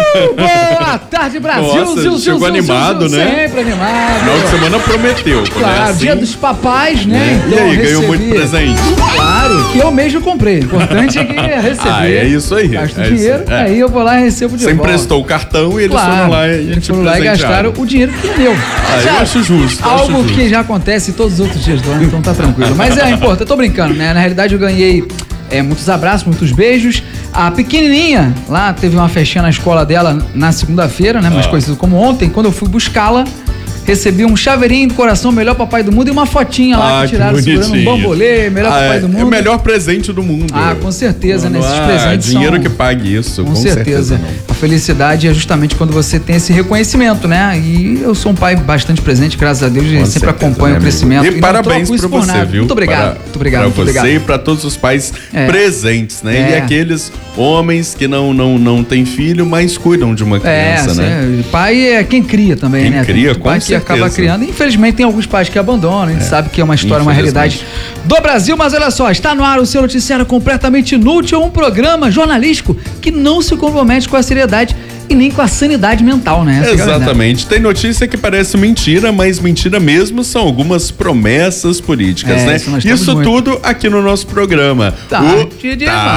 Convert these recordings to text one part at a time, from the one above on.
Boa tarde, Brasil! Nossa, chegou animado, né? Sempre animado. Final de semana prometeu. Claro, assim, dia dos papais, né? E aí, ganhou muito presente? Claro, que eu mesmo comprei. O importante é que receber. Ah, é isso aí. Gasto dinheiro, aí eu vou lá e recebo de Você volta. emprestou o cartão e eles foram lá e te foram lá e gastaram o dinheiro que é meu. Eu acho justo. Algo que já acontece todos os outros dias do ano, então tá tranquilo. Mas é importante, eu tô brincando, né? Na realidade eu ganhei muitos abraços, muitos beijos. A pequenininha lá teve uma festinha na escola dela na segunda-feira, né? Mais conhecido como ontem. Quando eu fui buscá-la, recebi um chaveirinho do coração, melhor papai do mundo, e uma fotinha lá que tiraram segurando um bambolê, melhor papai do mundo. É o melhor presente do mundo. Com certeza, né? Esses presentes dinheiro que pague isso, com certeza. A felicidade é justamente quando você tem esse reconhecimento, né? E eu sou um pai bastante presente, graças a Deus, e sempre acompanho o crescimento. E parabéns pra você, viu? Muito obrigado. Muito obrigado. Pra você e pra todos os pais presentes, né? E aqueles homens que não têm filho, mas cuidam de uma criança, né? Pai é quem cria também, quem né? Cria, com pai certeza. Que acaba criando. Infelizmente tem alguns pais que abandonam, a gente sabe que é uma história, uma realidade do Brasil, mas olha só, está no ar o seu noticiário completamente inútil, um programa jornalístico que não se compromete com a seriedade e nem com a sanidade mental, né? Exatamente. Tem notícia que parece mentira, mas mentira mesmo são algumas promessas políticas, né? Isso tudo aqui no nosso programa. Tarde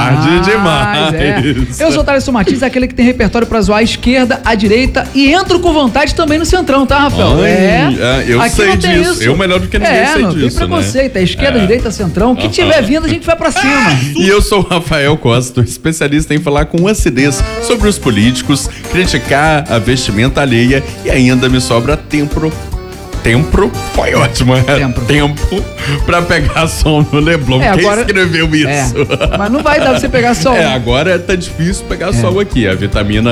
demais. Eu sou o Thaleson Martins, aquele que tem repertório pra zoar a esquerda, a direita e entro com vontade também no centrão, tá, Rafael? Eu sei disso. Isso. Eu melhor do que ninguém sei disso, tem preconceito, né? Esquerda, direita, centrão. O que tiver vindo, a gente vai pra cima. E eu sou o Rafael Costa, especialista em falar com acidez sobre os políticos, criticar a vestimenta alheia e ainda me sobra tempo foi ótimo, tempo pra pegar sol no Leblon. Quem escreveu isso? Mas não vai dar pra você pegar sol. Agora tá difícil pegar sol aqui. A vitamina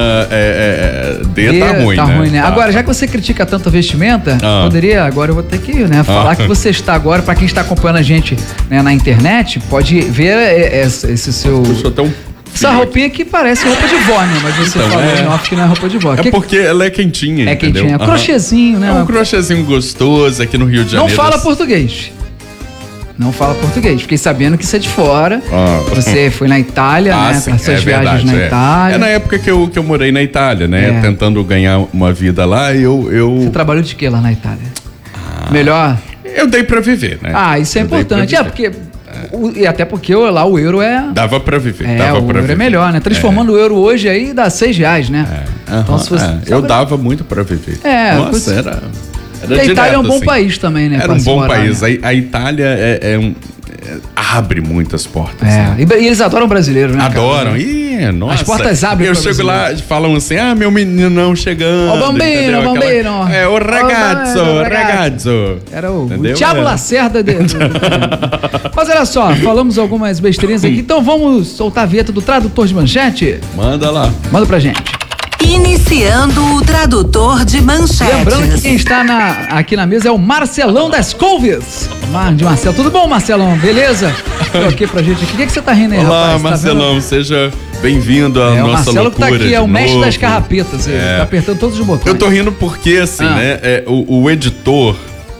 D tá ruim, né? Agora, já que você critica tanto a vestimenta, agora eu vou ter que falar que você está agora, pra quem está acompanhando a gente na internet, pode ver esse seu... Deixa eu até essa roupinha que parece roupa de vó, né? Mas você falou em off que não é roupa de vó. Porque ela é quentinha, entendeu? Quentinha. Crochêzinho, né? É um crochêzinho gostoso aqui no Rio de Janeiro. Não fala português. Fiquei sabendo que você é de fora. Você foi na Itália, né? Sim, as suas viagens na Itália. É na época que eu morei na Itália, né? Tentando ganhar uma vida lá, Você trabalhou de quê lá na Itália? Melhor? Eu dei pra viver, né? Isso é importante. Porque... E até porque lá o euro dava pra viver. O euro é melhor, né? Transformando o euro hoje aí dá R$6, né? Então, se fosse, eu dava muito pra viver. Nossa, era a Itália é um bom país também, né? Era um bom país. Né? A Itália abre muitas portas. Né? E eles adoram brasileiro, né? Adoram. Nossa. As portas abrem. Eu chego lá e falam assim: meu meninão chegando. O bambino. O ragazzo. Era o Thiago Lacerda dele. Mas olha só, falamos algumas besteirinhas aqui, então vamos soltar a vinheta do Tradutor de Manchete? Manda lá. Manda pra gente. Iniciando o Tradutor de Manchetes. Lembrando que quem está aqui na mesa é o Marcelão das Couves. Marcelo, tudo bom, Marcelão? Beleza? Coloquei pra gente aqui. O que você tá rindo aí, rapaz? Olá, Marcelão, seja bem-vindo à nossa loucura. O Marcelo que tá aqui, é o mestre das carrapetas. Ele tá apertando todos os botões. Eu tô rindo porque, assim, né? O editor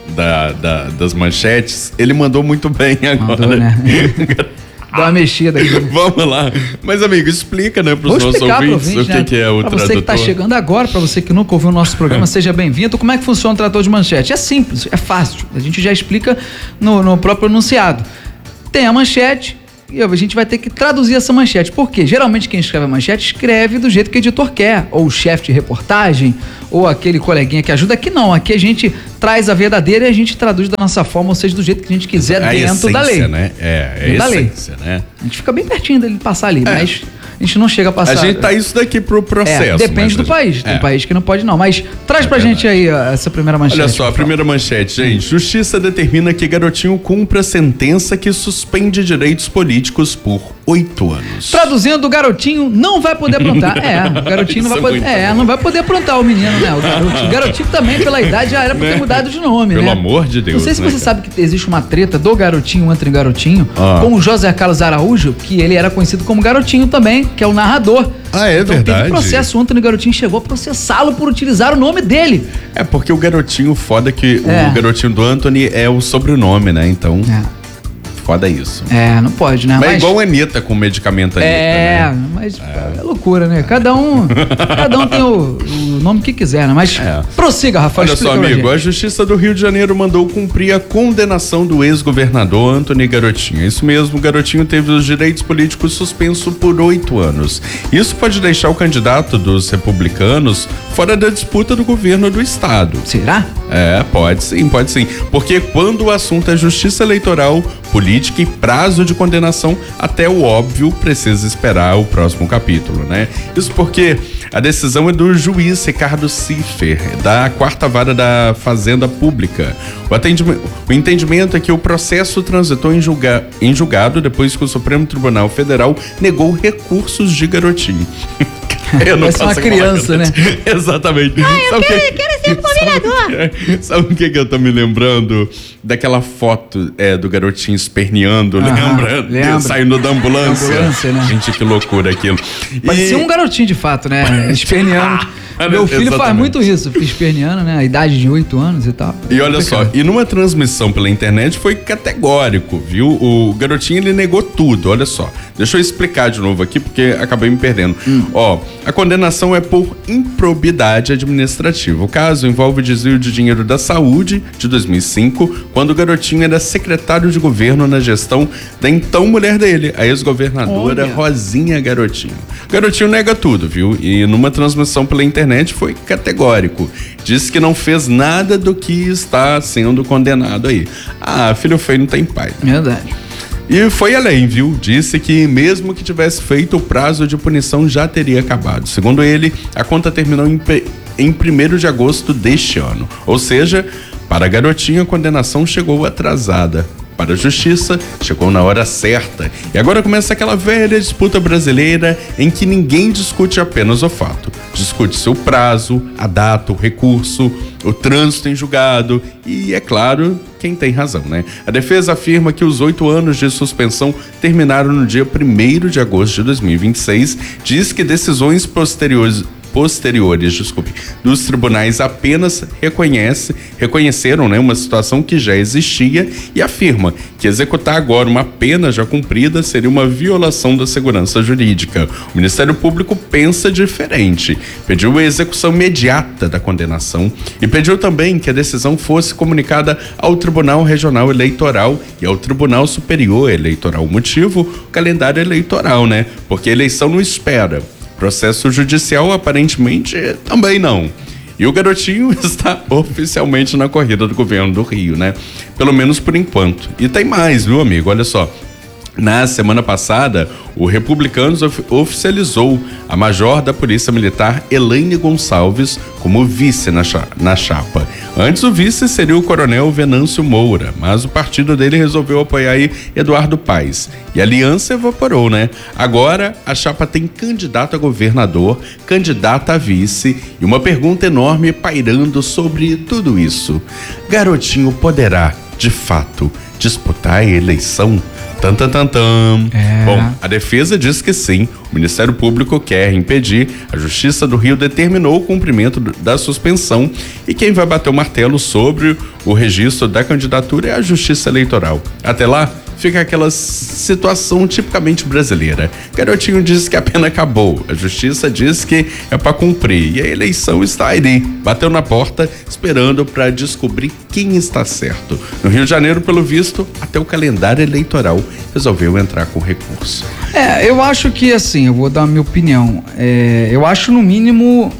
das manchetes, ele mandou muito bem agora. Mandou, né? Dá uma mexida aqui. Vamos lá. Mas, amigo, explica, né, pros nossos ouvintes o que é o tradutor. Pra você que tá chegando agora, pra você que nunca ouviu o nosso programa, seja bem-vindo. Como é que funciona o tradutor de manchete? É simples, é fácil. A gente já explica no próprio enunciado. Tem a manchete e a gente vai ter que traduzir essa manchete. Por quê? Geralmente quem escreve a manchete escreve do jeito que o editor quer, ou o chefe de reportagem, ou aquele coleguinha que ajuda. Aqui não, aqui a gente traz a verdadeira e a gente traduz da nossa forma, ou seja, do jeito que a gente quiser, dentro da lei. Né? É a essência, né? A gente fica bem pertinho dele passar ali, mas a gente não chega a passar. A gente tá isso daqui pro processo. Depende do país. Tem país que não pode não, mas traz pra gente aí essa primeira manchete. Olha só, a primeira manchete, gente. Justiça determina que garotinho cumpra sentença que suspende direitos políticos por 8 anos. Traduzindo, o garotinho não vai poder aprontar. O garotinho não vai poder. Não vai poder aprontar o menino, né? O garotinho também, pela idade, já era pra ter mudado de nome, Pelo amor de Deus. Não sei se você sabe que existe uma treta do garotinho entre garotinho com o José Carlos Araújo, que ele era conhecido como garotinho também, que é o narrador. É então, verdade. Teve processo ontem, o garotinho chegou a processá-lo por utilizar o nome dele. Porque o garotinho, foda que o garotinho do Anthony é o sobrenome, né? Então... muito foda isso. Não pode, né? Mas igual a Anitta com medicamento Anitta, né? Mas é loucura, né? Cada um tem o nome que quiser, né? Mas prossiga, Rafael. Olha só, amigo, a Justiça do Rio de Janeiro mandou cumprir a condenação do ex-governador Antony Garotinho. Isso mesmo, o Garotinho teve os direitos políticos suspensos por 8 anos. Isso pode deixar o candidato dos republicanos fora da disputa do governo do estado. Será? Pode sim. Porque quando o assunto é justiça eleitoral, política e prazo de condenação, até o óbvio precisa esperar o próximo capítulo, né? Isso porque a decisão é do juiz Ricardo Ciffer, da 4ª Vara da Fazenda Pública. O entendimento é que o processo transitou em julgado depois que o Supremo Tribunal Federal negou recursos de Garotinho. Parece uma criança, né? Exatamente. Eu quero ser governador. Sabe o que eu tô me lembrando? Daquela foto do Garotinho esperneando, lembra? Saindo da ambulância. Né? Gente, que loucura aquilo. Parecia um garotinho de fato, né? Esperneando. Meu filho faz muito isso, esperneando, né? A idade de 8 anos e tal. E olha só, e numa transmissão pela internet foi categórico, viu? O Garotinho, ele negou tudo, olha só. Deixa eu explicar de novo aqui, porque acabei me perdendo. A condenação é por improbidade administrativa. O caso envolve o desvio de dinheiro da saúde de 2005, quando o Garotinho era secretário de governo na gestão da então mulher dele, a ex-governadora Rosinha Garotinho. Garotinho nega tudo, viu? E numa transmissão pela internet foi categórico. Disse que não fez nada do que está sendo condenado aí. Filho feio não tem pai. Verdade. E foi além, viu? Disse que mesmo que tivesse feito, o prazo de punição já teria acabado. Segundo ele, a conta terminou em 1º de agosto deste ano. Ou seja, para a Garotinho, a condenação chegou atrasada. Para a justiça, chegou na hora certa. E agora começa aquela velha disputa brasileira em que ninguém discute apenas o fato. Discute-se o prazo, a data, o recurso, o trânsito em julgado e, é claro, quem tem razão, né? A defesa afirma que os 8 anos de suspensão terminaram no dia 1º de agosto de 2026. Diz que decisões posteriores dos tribunais apenas reconheceram, né, uma situação que já existia e afirma que executar agora uma pena já cumprida seria uma violação da segurança jurídica. O Ministério Público pensa diferente, pediu a execução imediata da condenação e pediu também que a decisão fosse comunicada ao Tribunal Regional Eleitoral e ao Tribunal Superior Eleitoral. O motivo? O calendário eleitoral, né? Porque a eleição não espera. Processo judicial, aparentemente, também não. E o Garotinho está oficialmente na corrida do governo do Rio, né? Pelo menos por enquanto. E tem mais, viu, amigo? Olha só. Na semana passada, o Republicanos oficializou a major da Polícia Militar, Elaine Gonçalves, como vice na chapa. Antes, o vice seria o coronel Venâncio Moura, mas o partido dele resolveu apoiar aí Eduardo Paes. E a aliança evaporou, né? Agora, a chapa tem candidato a governador, candidata a vice e uma pergunta enorme pairando sobre tudo isso. Garotinho poderá, de fato, disputar a eleição? Bom, a defesa diz que sim. O Ministério Público quer impedir. A Justiça do Rio determinou o cumprimento da suspensão e quem vai bater o martelo sobre o registro da candidatura é a Justiça Eleitoral. Até lá, fica aquela situação tipicamente brasileira. Garotinho diz que a pena acabou, a justiça diz que é para cumprir e a eleição está ali, bateu na porta esperando para descobrir quem está certo. No Rio de Janeiro, pelo visto, até o calendário eleitoral resolveu entrar com recurso. Eu acho que assim, eu vou dar a minha opinião, eu acho no mínimo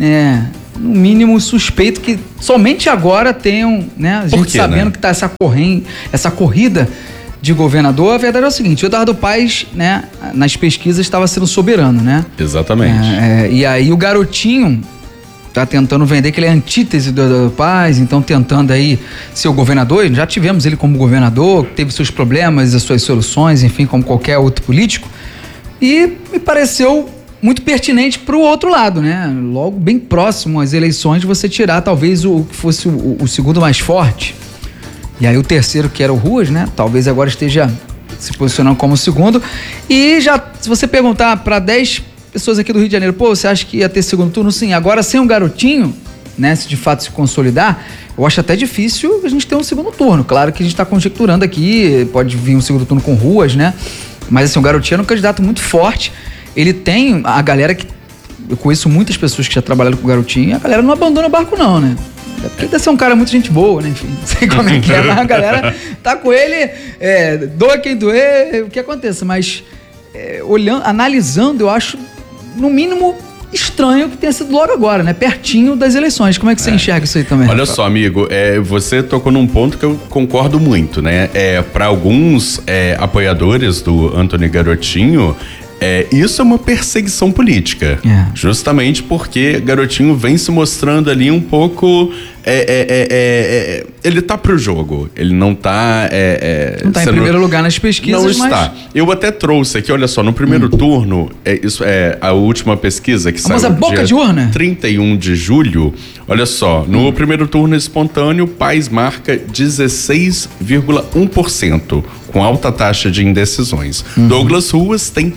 suspeito que somente agora tenham, né, a gente sabendo, né, que tá essa corrida de governador. A verdade é o seguinte, o Eduardo Paes, né, nas pesquisas estava sendo soberano, né? Exatamente. E aí o Garotinho tá tentando vender que ele é antítese do Eduardo Paes, então tentando aí ser o governador. Já tivemos ele como governador, teve seus problemas, as suas soluções, enfim, como qualquer outro político. E me pareceu muito pertinente para o outro lado, né? Logo bem próximo às eleições, você tirar talvez o que fosse o segundo mais forte. E aí o terceiro, que era o Ruas, né? Talvez agora esteja se posicionando como o segundo. E já, se você perguntar para 10 pessoas aqui do Rio de Janeiro, você acha que ia ter segundo turno? Sim. Agora, sem um Garotinho, né, se de fato se consolidar, eu acho até difícil a gente ter um segundo turno. Claro que a gente está conjecturando aqui, pode vir um segundo turno com Ruas, né? Mas assim, o Garotinho é um candidato muito forte. Ele tem a galera que... Eu conheço muitas pessoas que já trabalharam com o Garotinho e a galera não abandona o barco não, né? Porque deve ser um cara muito gente boa, né? Enfim, não sei como é que é, mas a galera tá com ele, doa quem doer, o que aconteça. Mas olhando, analisando, eu acho, no mínimo, estranho que tenha sido logo agora, né? Pertinho das eleições. Como é que você enxerga isso aí também? Olha só, amigo, você tocou num ponto que eu concordo muito, né? Para alguns apoiadores do Antony Garotinho, isso é uma perseguição política. Justamente porque Garotinho vem se mostrando ali um pouco... ele tá pro jogo. Ele não tá... não tá em primeiro lugar nas pesquisas, não está. Eu até trouxe aqui, olha só, no primeiro turno, isso é a última pesquisa que saiu a boca de urna? 31 de julho. Olha só, no primeiro turno espontâneo, Paes marca 16,1%, com alta taxa de indecisões. Douglas Ruas tem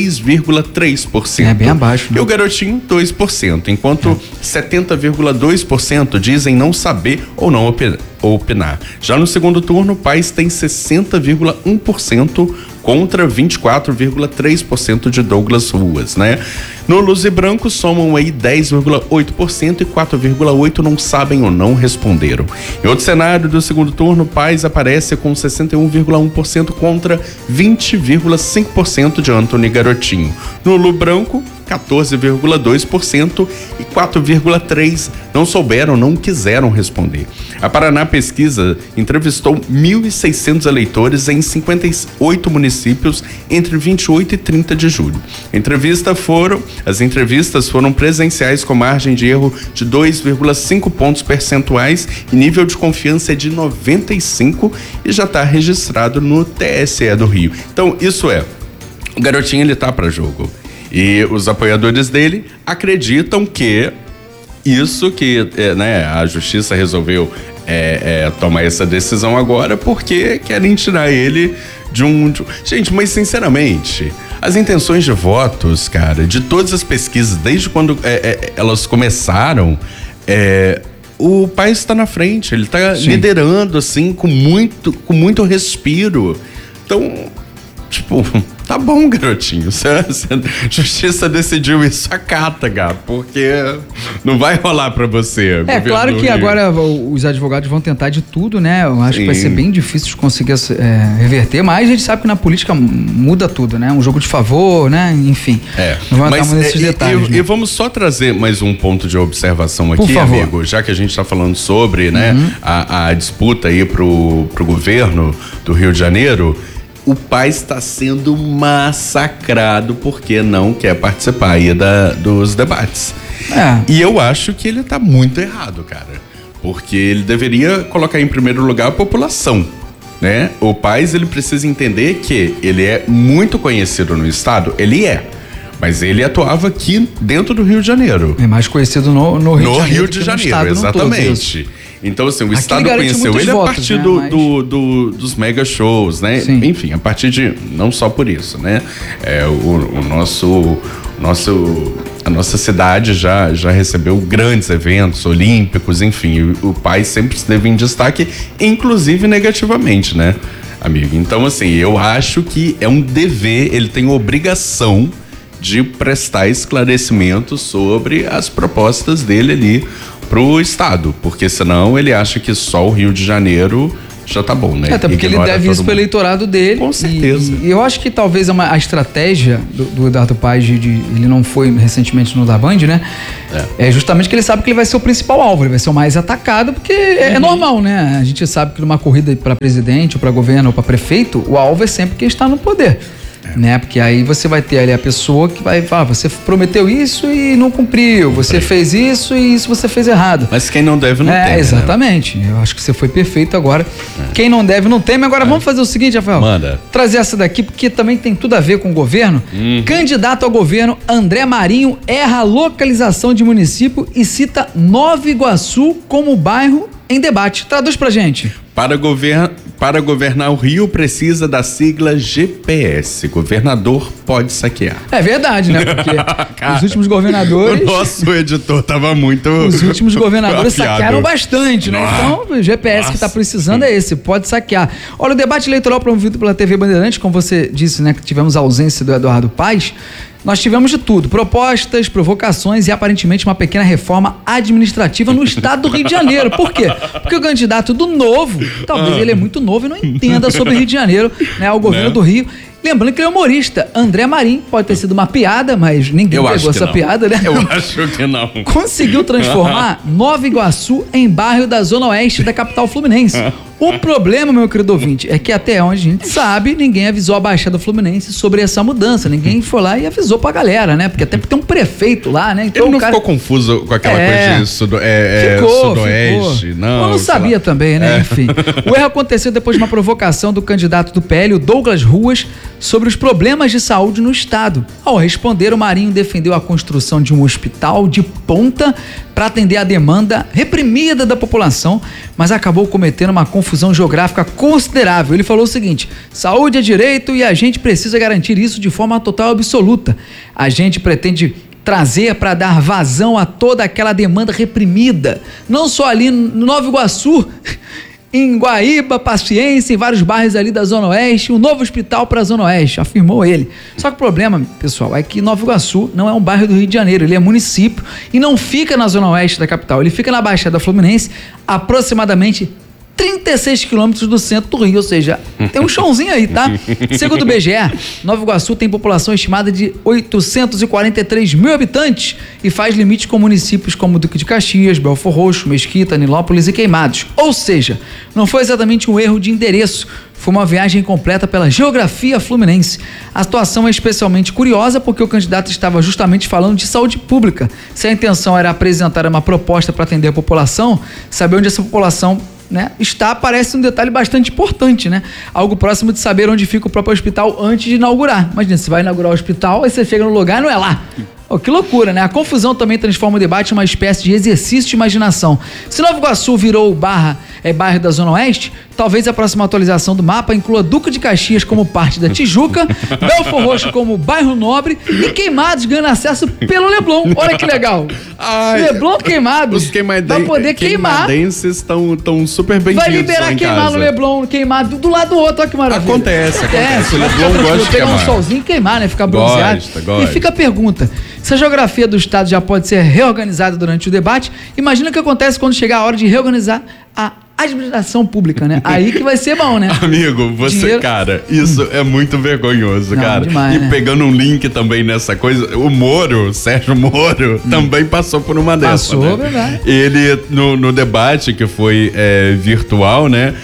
3,3%. É bem abaixo, né? E o Garotinho, 2%, enquanto 70,2% dizem não saber ou não opinar. Já no segundo turno, Paes tem 60,1% contra 24,3% de Douglas Ruas, né? No Luz e Branco somam aí 10,8% e 4,8% não sabem ou não responderam. Em outro cenário do segundo turno, Paes aparece com 61,1% contra 20,5% de Antony Garotinho. No Lu Branco, 14,2% e 4,3% não souberam, não quiseram responder. A Paraná Pesquisa entrevistou 1.600 eleitores em 58 municípios entre 28 e 30 de julho. As entrevistas foram presenciais com margem de erro de 2,5 pontos percentuais e nível de confiança de 95% e já está registrado no TSE do Rio. Então, isso o Garotinho ele tá para jogo. E os apoiadores dele acreditam que isso que a justiça resolveu tomar essa decisão agora porque querem tirar ele de um... Gente, mas sinceramente, as intenções de votos, cara, de todas as pesquisas, desde quando elas começaram, o Paes está na frente, ele está liderando, assim, com muito respiro. Então, tipo... Tá bom, Garotinho. A justiça decidiu isso, acata, gato, porque não vai rolar pra você. Claro que agora os advogados vão tentar de tudo, né? Eu acho que vai ser bem difícil de conseguir reverter, mas a gente sabe que na política muda tudo, né? Um jogo de favor, né? Enfim. Não vamos entrar nesses detalhes. E vamos só trazer mais um ponto de observação aqui, por favor, amigo, já que a gente tá falando sobre, né, a disputa aí pro governo do Rio de Janeiro. O Paes está sendo massacrado porque não quer participar aí dos debates. E eu acho que ele está muito errado, cara. Porque ele deveria colocar em primeiro lugar a população, né? O Paes, ele precisa entender que ele é muito conhecido no estado, mas ele atuava aqui dentro do Rio de Janeiro. É mais conhecido no Rio de Janeiro, exatamente. Então, assim, o Estado conheceu ele a partir dos mega shows, né? Sim. Enfim, a partir de... Não só por isso, né? A nossa cidade já recebeu grandes eventos olímpicos, enfim. O Paes sempre esteve em destaque, inclusive negativamente, né, amigo? Então, assim, eu acho que é um dever, ele tem obrigação de prestar esclarecimento sobre as propostas dele ali pro estado, porque senão ele acha que só o Rio de Janeiro já tá bom, né? Até porque ele deve isso pro eleitorado dele. Com certeza. E eu acho que talvez a estratégia do Eduardo Paes ele não foi recentemente no da Band, né? É justamente que ele sabe que ele vai ser o principal alvo, ele vai ser o mais atacado, porque é normal, né? A gente sabe que numa corrida para presidente, ou para governo, ou para prefeito, o alvo é sempre quem está no poder. Né? Porque aí você vai ter ali a pessoa que vai falar, você prometeu isso e não cumpriu, você fez isso e isso você fez errado. Mas quem não deve não teme. Exatamente, né? Eu acho que você foi perfeito agora. Quem não deve não teme. Agora vamos fazer o seguinte, Rafael. Manda. Trazer essa daqui, porque também tem tudo a ver com o governo. Candidato ao governo, André Marinho erra a localização de município e cita Nova Iguaçu como bairro em debate. Traduz pra gente. Para governar o Rio precisa da sigla GPS. Governador pode saquear. É verdade, né? Porque os últimos governadores... O nosso editor tava muito... Os últimos governadores afiado. saquearam bastante, né? Então, o GPS que tá precisando é esse, pode saquear. Olha, o debate eleitoral promovido pela TV Bandeirantes, como você disse, né? Que tivemos a ausência do Eduardo Paes. Nós tivemos de tudo, propostas, provocações e aparentemente uma pequena reforma administrativa no estado do Rio de Janeiro. Por quê? Porque o candidato do Novo, talvez ele é muito novo e não entenda sobre o Rio de Janeiro, né? O governo do Rio. Lembrando que ele é humorista, André Marim, pode ter sido uma piada, mas ninguém pegou essa piada, né? Eu acho que não. Conseguiu transformar Nova Iguaçu em bairro da Zona Oeste da capital fluminense. O problema, meu querido ouvinte, é que até onde a gente sabe, ninguém avisou a Baixada Fluminense sobre essa mudança. Ninguém foi lá e avisou pra galera, né? Porque até porque tem um prefeito lá, né? Então, ele não ficou confuso com aquela coisa de sudoeste? Ficou. Eu não sabia também, né? Enfim. O erro aconteceu depois de uma provocação do candidato do PL, o Douglas Ruas, sobre os problemas de saúde no estado. Ao responder, o Marinho defendeu a construção de um hospital de ponta para atender a demanda reprimida da população, mas acabou cometendo uma confusão geográfica considerável. Ele falou o seguinte: saúde é direito e a gente precisa garantir isso de forma total e absoluta. A gente pretende trazer para dar vazão a toda aquela demanda reprimida, não só ali no Nova Iguaçu, em Guaíba, Paciência, em vários bairros ali da Zona Oeste, um novo hospital para a Zona Oeste, afirmou ele. Só que o problema, pessoal, é que Nova Iguaçu não é um bairro do Rio de Janeiro, ele é município e não fica na Zona Oeste da capital, ele fica na Baixada Fluminense, aproximadamente 36 quilômetros do centro do Rio, ou seja, tem um chãozinho aí, tá? Segundo o BGE, Nova Iguaçu tem população estimada de 843 mil habitantes e faz limite com municípios como Duque de Caxias, Belfor Roxo, Mesquita, Nilópolis e Queimados. Ou seja, não foi exatamente um erro de endereço, foi uma viagem completa pela geografia fluminense. A situação é especialmente curiosa porque o candidato estava justamente falando de saúde pública. Se a intenção era apresentar uma proposta para atender a população, saber onde essa população, né, está, parece um detalhe bastante importante, né? Algo próximo de saber onde fica o próprio hospital antes de inaugurar. Imagina, você vai inaugurar o hospital, aí você chega no lugar e não é lá. Oh, que loucura, né? A confusão também transforma o debate em uma espécie de exercício de imaginação. Se Nova Iguaçu virou bairro da Zona Oeste, talvez a próxima atualização do mapa inclua Duque de Caxias como parte da Tijuca, Belfor Roxo como bairro nobre e Queimados ganhando acesso pelo Leblon. Olha que legal. Leblon Queimados. Os vai poder queimar. Queimadenses estão super bem-vindos. Vai liberar queimar no Leblon, queimar do lado do outro. Olha que maravilha. Acontece. O Leblon gosta de pegar queimar. Um solzinho e queimar, né? Ficar bronzeado. Gosta. E fica a pergunta: se a geografia do estado já pode ser reorganizada durante o debate, imagina o que acontece quando chegar a hora de reorganizar a administração pública, né? Aí que vai ser bom, né? Amigo, cara, isso é muito vergonhoso, cara. Demais, e né? pegando um link também nessa coisa, o Moro, Sérgio Moro, também passou por uma dessas. Passou, né? Verdade. Ele, no debate que foi virtual, né?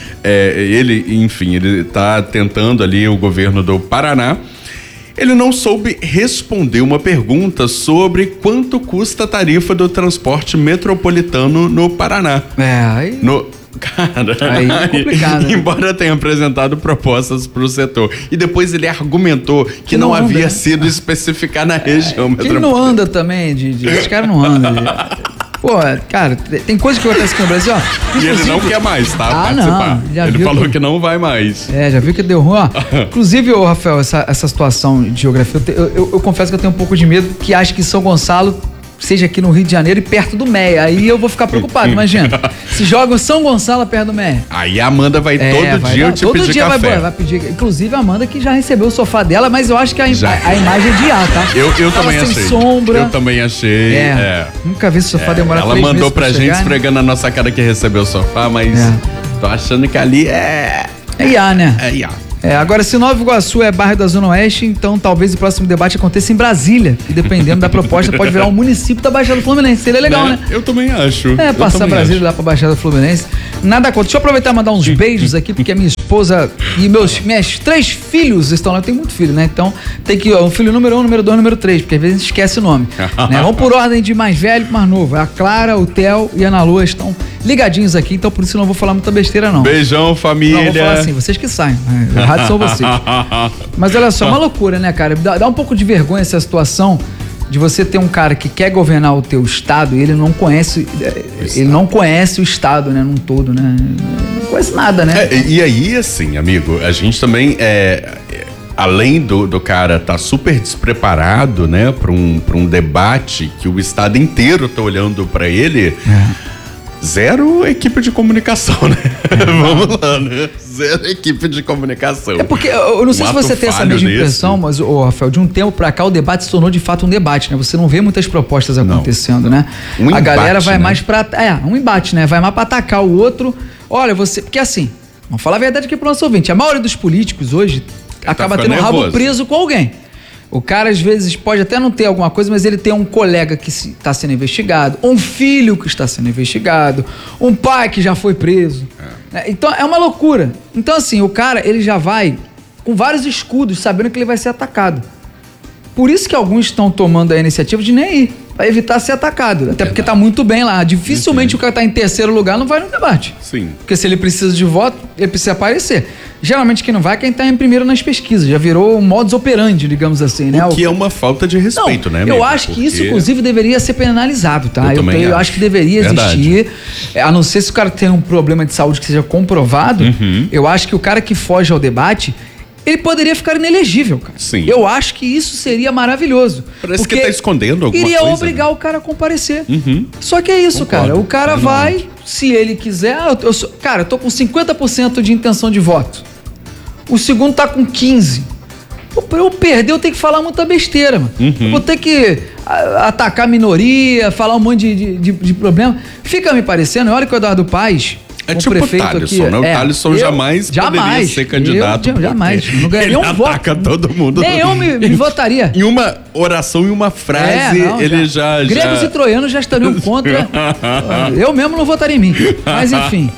Ele tá tentando ali o governo do Paraná. Ele não soube responder uma pergunta sobre quanto custa a tarifa do transporte metropolitano no Paraná. Aí... Cara, aí é complicado, né? Embora tenha apresentado propostas para o setor. E depois ele argumentou que não havia sido especificar na região metropolitana. Ele não anda também, os caras não andam. Pô, cara, tem coisa que acontece aqui no Brasil, ó. E ele não quer mais, tá? Participar. Não, ele falou que não vai mais. Já viu que deu ruim, ó. Inclusive, Rafael, essa situação de geografia, eu confesso que eu tenho um pouco de medo, que acho que São Gonçalo seja aqui no Rio de Janeiro e perto do Meia. Aí eu vou ficar preocupado, imagina. Se joga São Gonçalo perto do Meia. Aí a Amanda vai todo dia te pedir café. Todo dia vai pedir. Inclusive a Amanda que já recebeu o sofá dela, mas eu acho que a imagem é de ar, tá? Eu também achei. Sombra. Eu também achei. Nunca vi esse sofá demorar 3 meses. Ela mandou pra gente esfregando na nossa cara que recebeu o sofá, mas tô achando que ali é IA, né? É IA. Agora, se Nova Iguaçu é bairro da Zona Oeste, então talvez o próximo debate aconteça em Brasília. E dependendo da proposta, pode virar um município da Baixada Fluminense. Seria legal, né? Eu também acho. Passar Brasília lá pra Baixada Fluminense. Nada contra. Deixa eu aproveitar e mandar uns beijos aqui, porque a minha esposa e minhas 3 filhos estão lá. Eu tenho muito filho, né? Então tem que o filho número 1, número 2, número 3, porque às vezes a gente esquece o nome. Né? Vamos por ordem de mais velho pro mais novo. A Clara, o Theo e a Ana Lua estão ligadinhos aqui, então por isso eu não vou falar muita besteira, não. Beijão, família. Não, vou falar assim, vocês que saem. O rádio são vocês. Mas olha só, uma loucura, né, cara? Dá um pouco de vergonha essa situação de você ter um cara que quer governar o teu estado e ele não conhece o estado, né, num todo, né? Não conhece nada, né? E aí, assim, amigo, a gente também além do cara estar super despreparado, né, para um debate que o estado inteiro tá olhando para ele. Zero equipe de comunicação, né? Vamos lá, né? Zero equipe de comunicação. É porque, eu não sei se você tem essa mesma impressão, mas, Rafael, de um tempo pra cá o debate se tornou de fato um debate, né? Você não vê muitas propostas acontecendo, né? A galera vai mais pra... um embate, né? Vai mais pra atacar o outro. Olha, você... Porque assim, vamos falar a verdade aqui pro nosso ouvinte, a maioria dos políticos hoje acaba tendo o rabo preso com alguém. O cara, às vezes, pode até não ter alguma coisa, mas ele tem um colega que está sendo investigado, um filho que está sendo investigado, um pai que já foi preso. Então, é uma loucura. Então, assim, o cara, ele já vai com vários escudos, sabendo que ele vai ser atacado. Por isso que alguns estão tomando a iniciativa de nem ir, para evitar ser atacado. Até porque tá muito bem lá. Dificilmente o cara tá em terceiro lugar não vai no debate. Sim. Porque se ele precisa de voto, ele precisa aparecer. Geralmente quem não vai é quem tá em primeiro nas pesquisas. Já virou um modus operandi, digamos assim, né? O que é uma falta de respeito, né, amigo? Eu acho que isso, inclusive, deveria ser penalizado, tá? Eu acho que deveria existir. A não ser se o cara tem um problema de saúde que seja comprovado. Eu acho que o cara que foge ao debate, ele poderia ficar inelegível, cara. Sim. Eu acho que isso seria maravilhoso. Parece que tá escondendo alguma coisa. Iria obrigar o cara a comparecer. Só que é isso, cara. O cara vai, se ele quiser... Cara, eu tô com 50% de intenção de voto. O segundo tá com 15%. Pra eu perder, eu tenho que falar muita besteira, mano. Eu vou ter que atacar a minoria, falar um monte de problema. Fica me parecendo, olha que o Eduardo Paes... É tipo o Thalisson, né? O Thalisson jamais poderia ser candidato. Jamais. Não ganharia um voto. Ataca todo mundo. Nem eu me votaria. Em uma oração, em uma frase, ele já... Gregos e troianos já estariam contra. Eu mesmo não votaria em mim. Mas, enfim,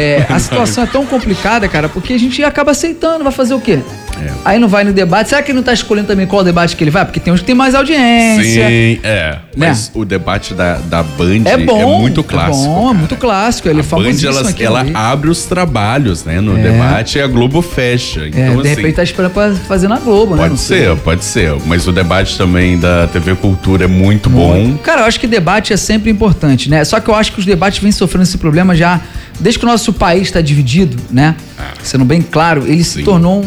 a situação é tão complicada, cara, porque a gente acaba aceitando. Vai fazer o quê? Aí não vai no debate. Será que ele não tá escolhendo também qual debate que ele vai? Porque tem uns que tem mais audiência. Sim, mas o debate da Band é muito clássico. É muito clássico. Ele Band, ela abre os trabalhos, né? No debate, a Globo fecha. Então, de repente tá esperando pra fazer na Globo, né? Pode ser. Mas o debate também da TV Cultura é muito bom. Cara, eu acho que debate é sempre importante, né? Só que eu acho que os debates vêm sofrendo esse problema já desde que o nosso país está dividido, né? Sendo bem claro, ele se tornou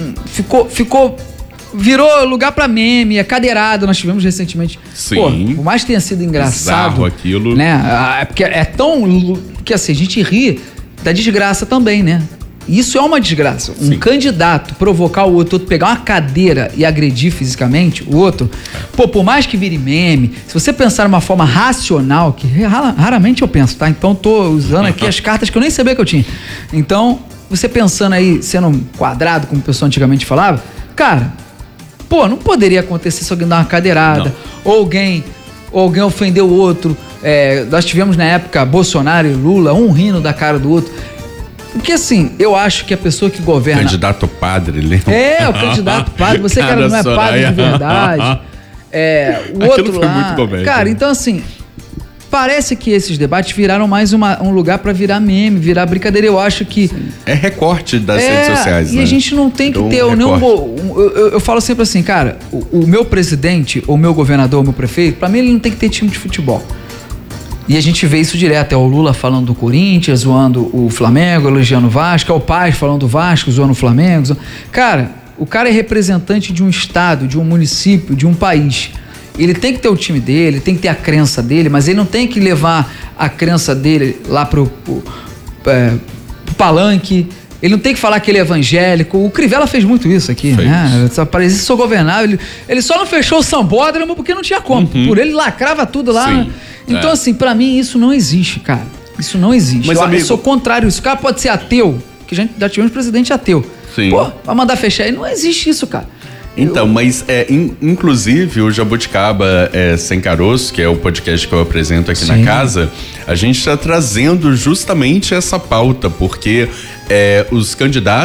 virou lugar pra meme, é cadeirado, nós tivemos recentemente. Sim. Pô, por mais que tenha sido engraçado, bizarro aquilo, né? Porque é tão que assim, a gente ri da desgraça também, né? Isso é uma desgraça. Um candidato provocar o outro pegar uma cadeira e agredir fisicamente o outro, por mais que vire meme, se você pensar de uma forma racional, que raramente eu penso, tá? Então tô usando aqui as cartas que eu nem sabia que eu tinha. Então, você pensando aí, sendo um quadrado, como o pessoal antigamente falava, cara, não poderia acontecer se alguém dar uma cadeirada, ou alguém ofendeu o outro. Nós tivemos na época Bolsonaro e Lula, um rindo da cara do outro. Porque assim, eu acho que a pessoa que governa... Candidato padre, lembra? O candidato padre, você cara, não é padre de verdade. O outro foi lá... muito comédia. Cara, então assim, parece que esses debates viraram mais um lugar pra virar meme, virar brincadeira. Eu acho que... É recorte das redes sociais, e né? a gente não tem que ter... Eu falo sempre assim, cara, o meu presidente, ou meu governador, ou meu prefeito, pra mim ele não tem que ter time de futebol. E a gente vê isso direto, é o Lula falando do Corinthians, zoando o Flamengo, elogiando o Vasco, é o Paes falando do Vasco, zoando o Flamengo. Cara, o cara é representante de um estado, de um município, de um país. Ele tem que ter o time dele, tem que ter a crença dele, mas ele não tem que levar a crença dele lá pro palanque. Ele não tem que falar que ele é evangélico. O Crivella fez muito isso aqui, né? Parece que sou governável. Ele só não fechou o Sambódromo porque não tinha como. Por ele lacrava tudo lá. Sim. Então, assim, pra mim isso não existe, cara. Isso não existe. Mas, eu sou contrário. Esse cara pode ser ateu, que já tivemos presidente ateu. Sim. Vai mandar fechar aí. Não existe isso, cara. Então, mas inclusive o Jabuticaba Sem Caroço, que é o podcast que eu apresento aqui na casa, a gente está trazendo justamente essa pauta, porque os candidatos